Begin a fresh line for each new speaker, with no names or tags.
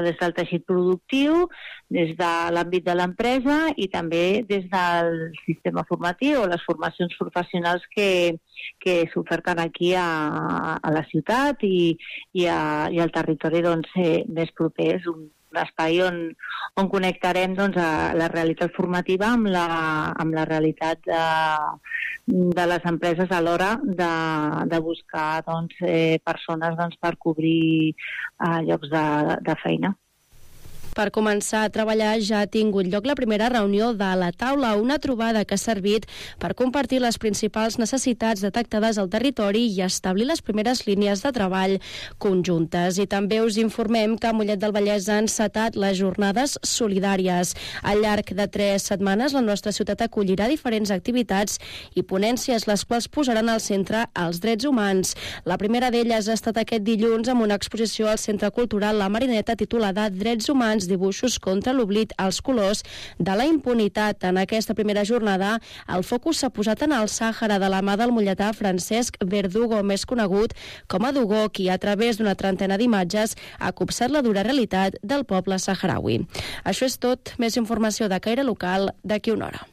des del teixit productiu, des de l'àmbit de l'empresa i també des del sistema formatiu o les formacions professionals que s'oferten aquí a la ciutat i al territori més proper. És un espai on connectarem a la realitat formativa amb la realitat de les empreses a l'hora de buscar persones per cobrir llocs de feina.
Per començar a treballar ja ha tingut lloc la primera reunió de la taula, una trobada que ha servit per compartir les principals necessitats detectades al territori i establir les primeres línies de treball conjuntes. I també us informem que a Mollet del Vallès ha encetat les jornades solidàries. Al llarg de 3 setmanes la nostra ciutat acollirà diferents activitats i ponències, les quals posaran al centre els drets humans. La primera d'elles ha estat aquest dilluns amb una exposició al Centre Cultural La Marineta titulada Drets humans, dibuixos contra l'oblit als colors de la impunitat. En aquesta primera jornada, el focus s'ha posat en el Sàhara de la mà del molletà Francesc Verdugo, més conegut com a Dugó, qui a través d'una trentena d'imatges ha copsat la dura realitat del poble saharaui. Això és tot. Més informació de caire local d'aquí una hora.